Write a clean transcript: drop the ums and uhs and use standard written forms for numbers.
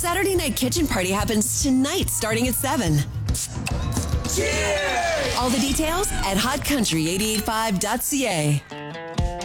Saturday Night Kitchen Party happens tonight starting at 7. Cheers! All the details at hotcountry885.ca.